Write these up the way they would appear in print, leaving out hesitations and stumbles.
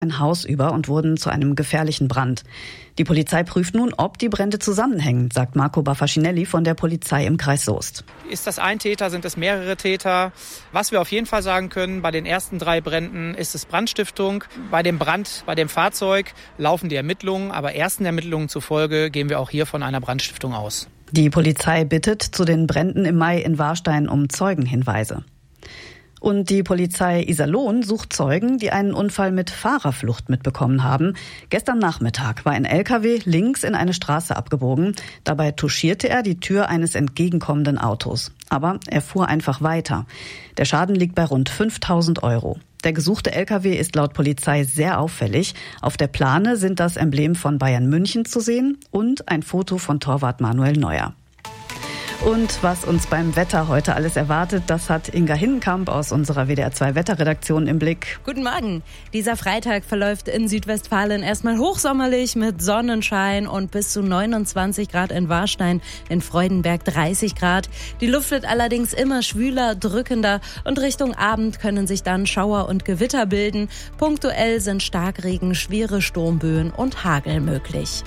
ein Haus über und wurden zu einem gefährlichen Brand. Die Polizei prüft nun, ob die Brände zusammenhängen, sagt Marco Baffacinelli von der Polizei im Kreis Soest. Ist das ein Täter, sind es mehrere Täter? Was wir auf jeden Fall sagen können, bei den ersten 3 Bränden ist es Brandstiftung. Bei dem Brand, bei dem Fahrzeug laufen die Ermittlungen, aber ersten Ermittlungen zufolge gehen wir auch hier von einer Brandstiftung aus. Die Polizei bittet zu den Bränden im Mai in Warstein um Zeugenhinweise. Und die Polizei Iserlohn sucht Zeugen, die einen Unfall mit Fahrerflucht mitbekommen haben. Gestern Nachmittag war ein LKW links in eine Straße abgebogen. Dabei touchierte er die Tür eines entgegenkommenden Autos. Aber er fuhr einfach weiter. Der Schaden liegt bei rund 5.000 €. Der gesuchte LKW ist laut Polizei sehr auffällig. Auf der Plane sind das Emblem von Bayern München zu sehen und ein Foto von Torwart Manuel Neuer. Und was uns beim Wetter heute alles erwartet, das hat Inga Hinnenkamp aus unserer WDR 2 Wetterredaktion im Blick. Guten Morgen. Dieser Freitag verläuft in Südwestfalen erstmal hochsommerlich mit Sonnenschein und bis zu 29 Grad in Warstein, in Freudenberg 30 Grad. Die Luft wird allerdings immer schwüler, drückender und Richtung Abend können sich dann Schauer und Gewitter bilden. Punktuell sind Starkregen, schwere Sturmböen und Hagel möglich.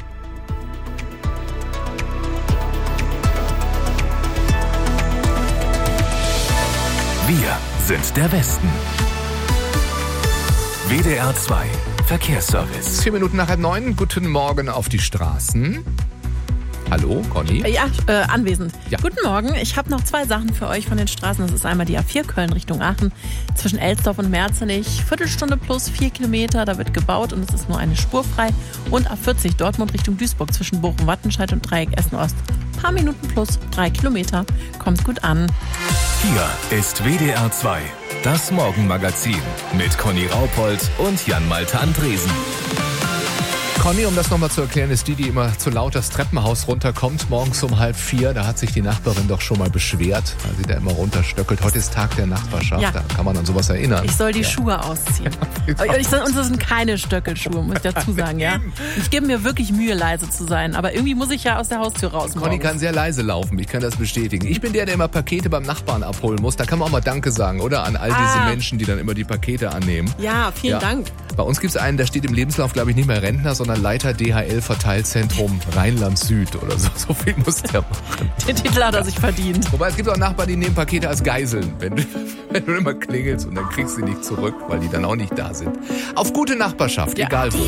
Wir sind der Westen. WDR 2 Verkehrsservice. 4 Minuten nach 9. Guten Morgen auf die Straßen. Hallo, Conny? Ja, anwesend. Ja. Guten Morgen. Ich habe noch 2 Sachen für euch von den Straßen. Das ist einmal die A4 Köln Richtung Aachen zwischen Elsdorf und Merzenich. Viertelstunde plus 4 Kilometer. Da wird gebaut und es ist nur eine Spur frei. Und A40 Dortmund Richtung Duisburg zwischen Bochum-Wattenscheid und Dreieck Essen-Ost. Paar Minuten plus 3 Kilometer. Kommt gut an. Hier ist WDR 2, das Morgenmagazin mit Conny Raupold und Jan-Malte Andresen. Conny, um das nochmal zu erklären, ist die immer zu laut das Treppenhaus runterkommt, morgens um 3:30. Da hat sich die Nachbarin doch schon mal beschwert, weil sie da immer runterstöckelt. Heute ist Tag der Nachbarschaft, Ja. Da kann man an sowas erinnern. Ich soll die Schuhe ausziehen. Und das sind keine Stöckelschuhe, muss ich dazu sagen, ja. Ich gebe mir wirklich Mühe, leise zu sein. Aber irgendwie muss ich ja aus der Haustür raus. Conny morgens. kann sehr leise laufen, ich kann das bestätigen. Ich bin der immer Pakete beim Nachbarn abholen muss. Da kann man auch mal Danke sagen, oder? An all diese Menschen, die dann immer die Pakete annehmen. Ja, vielen Dank. Bei uns gibt es einen, der steht im Lebenslauf, glaube ich, nicht mehr Rentner, sondern Leiter DHL-Verteilzentrum Rheinland-Süd oder so. So viel muss der machen. Den Titel hat er sich verdient. Wobei es gibt auch Nachbarn, die nehmen Pakete als Geiseln, wenn du immer klingelst und dann kriegst du sie nicht zurück, weil die dann auch nicht da sind. Auf gute Nachbarschaft, Ja. egal wo.